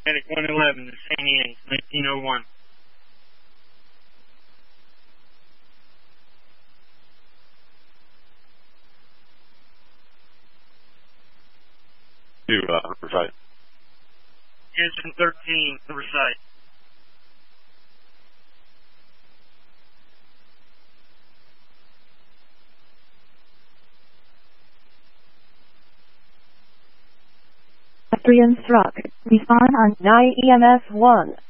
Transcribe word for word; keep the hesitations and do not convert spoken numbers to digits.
Medic one eleven to San Diego, nineteen oh one. To uh, Riverside. Houston thirteen, Riverside. Pedestrian struck. Respond on nine E M S one.